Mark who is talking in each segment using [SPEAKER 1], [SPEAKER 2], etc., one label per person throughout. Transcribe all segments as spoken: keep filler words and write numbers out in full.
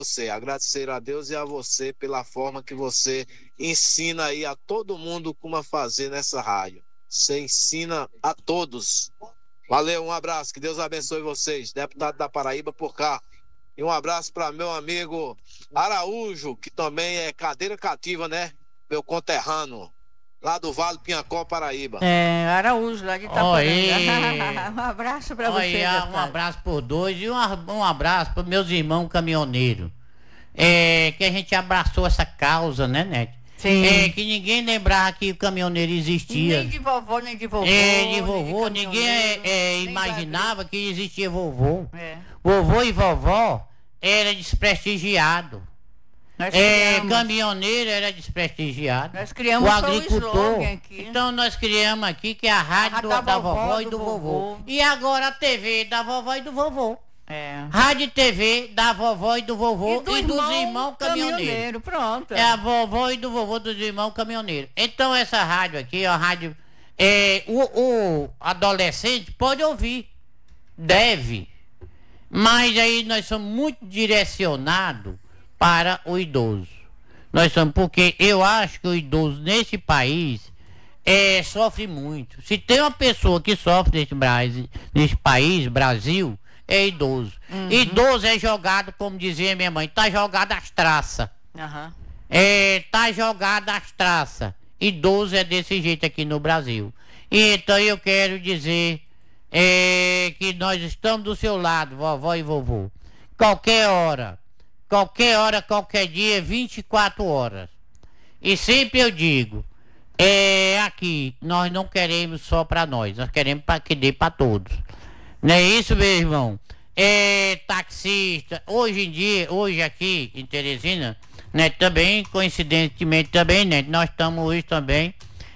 [SPEAKER 1] você, agradecer a Deus e a você pela forma que você ensina aí a todo mundo como a fazer nessa rádio. Você ensina a todos. Valeu, um abraço, que Deus abençoe vocês, deputado da Paraíba por cá. E um abraço para meu amigo Araújo, que também é cadeira cativa, né? Meu conterrâneo, lá do Vale Pinhacó, Paraíba.
[SPEAKER 2] É, Araújo, lá de Itaporanga.
[SPEAKER 3] Oi.
[SPEAKER 2] Um abraço para você,
[SPEAKER 3] Olha, um
[SPEAKER 2] deputado.
[SPEAKER 3] abraço por dois e um, um abraço para meus irmãos caminhoneiros. É, que a gente abraçou essa causa, né, Neto?
[SPEAKER 2] Sim.
[SPEAKER 3] É, que ninguém lembrava que o caminhoneiro existia.
[SPEAKER 2] Nem de vovô, nem de vovô.
[SPEAKER 3] É, de
[SPEAKER 2] nem
[SPEAKER 3] vovô,
[SPEAKER 2] de
[SPEAKER 3] ninguém é, é,
[SPEAKER 2] nem
[SPEAKER 3] imaginava que existia vovô.
[SPEAKER 2] É.
[SPEAKER 3] Vovô e vovó era desprestigiado.
[SPEAKER 2] Nós
[SPEAKER 3] É,
[SPEAKER 2] criamos,
[SPEAKER 3] caminhoneiro era desprestigiado.
[SPEAKER 2] nós criamos
[SPEAKER 3] O
[SPEAKER 2] só o
[SPEAKER 3] agricultor.
[SPEAKER 2] slogan aqui.
[SPEAKER 3] Então nós criamos aqui que é a rádio
[SPEAKER 2] A
[SPEAKER 3] do-
[SPEAKER 2] da
[SPEAKER 3] da,
[SPEAKER 2] vovó,
[SPEAKER 3] vovó e
[SPEAKER 2] do
[SPEAKER 3] do vovô.
[SPEAKER 2] vovô.
[SPEAKER 3] E agora a T V da vovó e do vovô.
[SPEAKER 2] É.
[SPEAKER 3] Rádio e T V da vovó e do vovô e,
[SPEAKER 2] E do
[SPEAKER 3] dos
[SPEAKER 2] irmão
[SPEAKER 3] irmãos caminhoneiros.
[SPEAKER 2] caminhoneiro, pronto.
[SPEAKER 3] É a vovó e do vovô dos irmãos caminhoneiros. Então essa rádio aqui, a rádio, é, o, o adolescente pode ouvir, deve, mas aí nós somos muito direcionados para o idoso. Nós somos, porque eu acho que o idoso nesse país é, sofre muito. Se tem uma pessoa que sofre nesse, Brasil, nesse país, Brasil, é idoso.
[SPEAKER 2] Uhum.
[SPEAKER 3] Idoso é jogado, como dizia minha mãe, tá jogado às traças.
[SPEAKER 2] Aham.
[SPEAKER 3] É, tá jogado às traças. Idoso é desse jeito aqui no Brasil. E então eu quero dizer é, que nós estamos do seu lado, vovó e vovô. Qualquer hora, qualquer hora, qualquer dia, vinte e quatro horas. E sempre eu digo, é aqui, nós não queremos só para nós, nós queremos para que dê para todos. Não é isso, meu irmão? É taxista, hoje em dia, hoje aqui em Teresina, né, também, coincidentemente também, né, nós estamos hoje também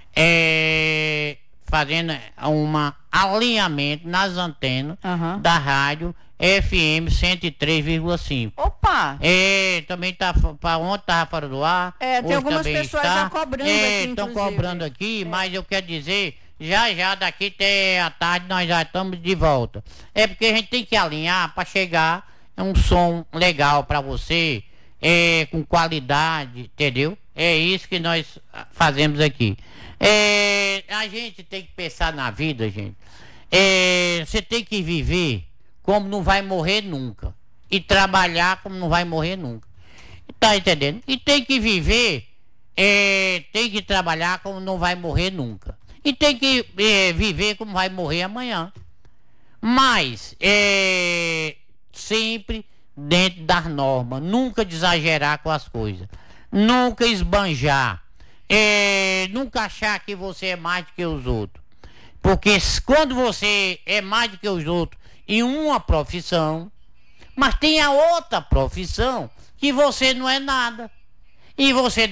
[SPEAKER 3] é, fazendo um alinhamento nas antenas
[SPEAKER 2] Aham.
[SPEAKER 3] da rádio F M cento e três vírgula cinco.
[SPEAKER 2] Opa!
[SPEAKER 3] É, também tá para ontem tava fora do ar.
[SPEAKER 2] É, tem
[SPEAKER 3] hoje
[SPEAKER 2] algumas
[SPEAKER 3] também
[SPEAKER 2] pessoas
[SPEAKER 3] está.
[SPEAKER 2] já cobrando
[SPEAKER 3] é,
[SPEAKER 2] aqui,
[SPEAKER 3] estão
[SPEAKER 2] inclusive.
[SPEAKER 3] cobrando aqui, mas eu quero dizer, já já daqui até a tarde nós já estamos de volta. É porque a gente tem que alinhar para chegar um som legal para você, é, com qualidade, entendeu? É isso que nós fazemos aqui. É, a gente tem que pensar na vida, gente. É, você tem que viver como não vai morrer nunca. E trabalhar como não vai morrer nunca. Tá entendendo? E tem que viver, é, tem que trabalhar como não vai morrer nunca. E tem que é, viver como vai morrer amanhã. Mas, é, sempre dentro das normas. Nunca exagerar com as coisas. Nunca esbanjar. É, nunca achar que você é mais do que os outros. Porque quando você é mais do que os outros em uma profissão, mas tem a outra profissão que você não é nada. E você